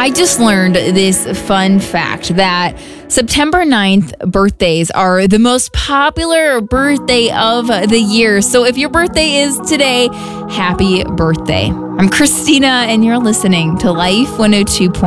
I just learned this fun fact that September 9th birthdays are the most popular birthday of the year. So if your birthday is today, happy birthday. I'm Christina, and you're listening to Life 102.